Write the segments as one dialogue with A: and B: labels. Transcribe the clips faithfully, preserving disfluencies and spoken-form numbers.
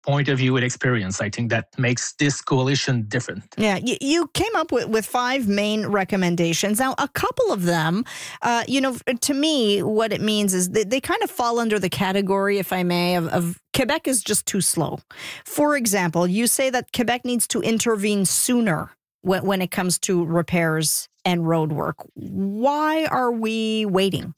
A: point of view and experience. I think that makes this coalition different.
B: Yeah, you, you came up with, with five main recommendations. Now, a couple of them, uh, you know, to me, what it means is they, they kind of fall under the category, if I may, of, of Quebec is just too slow. For example, you say that Quebec needs to intervene sooner when, when it comes to repairs and road work. Why are we waiting?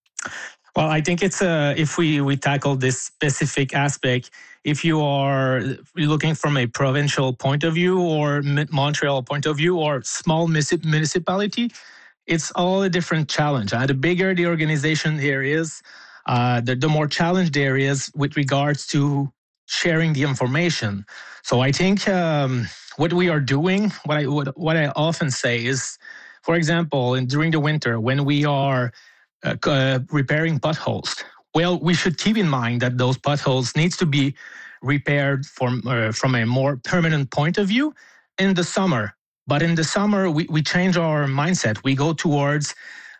A: Well, I think it's uh, if we, we tackle this specific aspect, if you are looking from a provincial point of view or Montreal point of view or small municipality, it's all a different challenge. Uh, the bigger the organization there is, uh, the, the more challenge there is with regards to sharing the information. So I think um, what we are doing, what I, what, what I often say is, for example, in, during the winter when we are Uh, uh, repairing potholes. Well, we should keep in mind that those potholes needs to be repaired from uh, from a more permanent point of view in the summer. But in the summer, we, we change our mindset. We go towards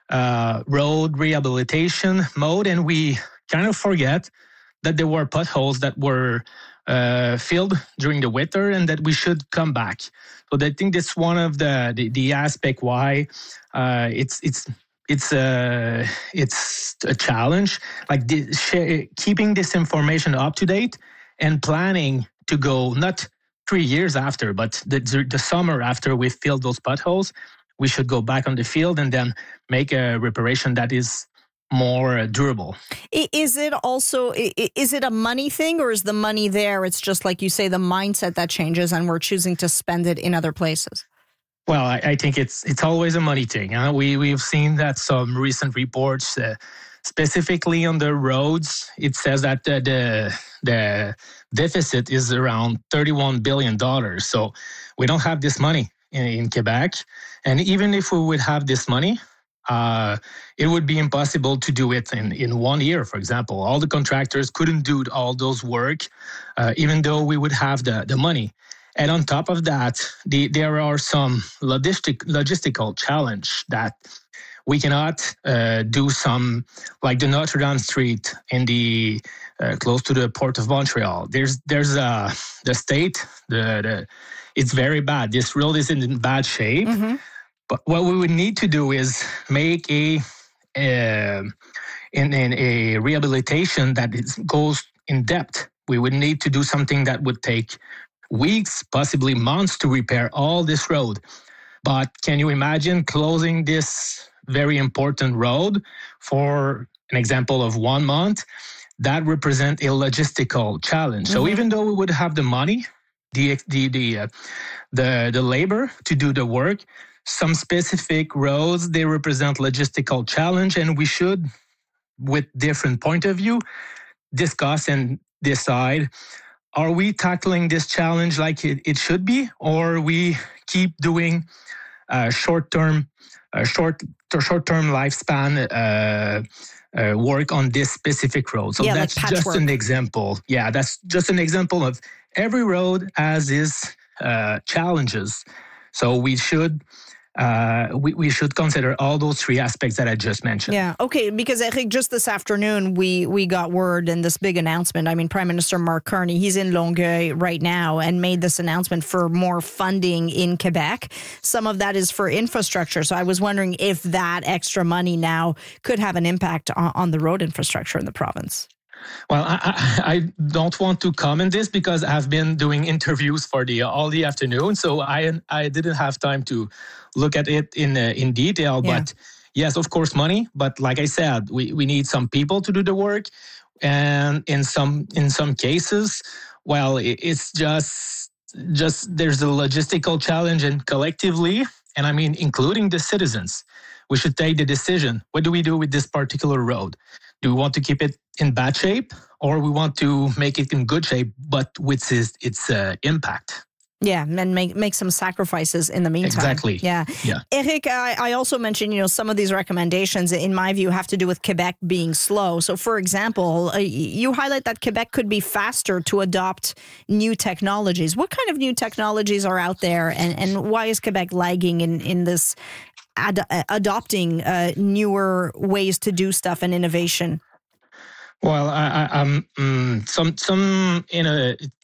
A: uh, road rehabilitation mode, and we kind of forget that there were potholes that were uh, filled during the winter and that we should come back. So I think that's one of the the, the aspect why uh, it's it's. It's a it's a challenge, like the, share, keeping this information up to date and planning to go not three years after, but the, the summer after we filled those potholes, we should go back on the field and then make a reparation that is more durable.
B: Is it also, is it a money thing, or is the money there? It's just like you say, the mindset that changes and we're choosing to spend it in other places.
A: Well, I, I think it's it's always a money thing. Huh? We we've seen that some recent reports, uh, specifically on the roads, it says that uh, the the deficit is around thirty-one billion dollars. So we don't have this money in, in Quebec, and even if we would have this money, uh, it would be impossible to do it in, in one year. For example, all the contractors couldn't do all those work, uh, even though we would have the the money. And on top of that, the, there are some logistic, logistical challenge that we cannot uh, do some, like the Notre Dame Street in the uh, close to the Port of Montreal. There's there's uh, the state, the, the it's very bad. This road is in bad shape. Mm-hmm. But what we would need to do is make a uh, in, in a rehabilitation that is, goes in depth. We would need to do something that would take weeks, possibly months to repair all this road. But can you imagine closing this very important road for an example of one month? That represents a logistical challenge. Mm-hmm. So even though we would have the money, the the the uh, the the labor to do the work, some specific roads, they represent logistical challenge, and we should, with different point of view, discuss and decide, are we tackling this challenge like it, it should be, or we keep doing uh, short-term, uh, short, short-term lifespan uh, uh, work on this specific road? So
B: yeah,
A: that's
B: like
A: just an example. Yeah, that's just an example of every road has its uh, challenges. So we should. Uh, we, we should consider all those three aspects that I just mentioned.
B: Yeah, okay, because I think just this afternoon we, we got word and this big announcement. I mean, Prime Minister Mark Carney, he's in Longueuil right now and made this announcement for more funding in Quebec. Some of that is for infrastructure. So I was wondering if that extra money now could have an impact on, on the road infrastructure in the province.
A: Well, I, I, I don't want to comment this because I've been doing interviews for the all the afternoon, so I I didn't have time to look at it in uh, in detail. Yeah. But yes, of course, money. But like I said, we, we need some people to do the work, and in some in some cases, well, it, it's just just there's a logistical challenge, and collectively, and I mean including the citizens, we should take the decision. What do we do with this particular road? Do we want to keep it in bad shape, or we want to make it in good shape, but with its, its uh, impact?
B: Yeah, and make make some sacrifices in the meantime.
A: Exactly.
B: Yeah.
A: yeah.
B: Eric, I, I also mentioned, you know, some of these recommendations, in my view, have to do with Quebec being slow. So, for example, uh, you highlight that Quebec could be faster to adopt new technologies. What kind of new technologies are out there, and, and why is Quebec lagging in, in this ad- adopting uh, newer ways to do stuff and innovation?
A: Well, I, I, um, um, some some in a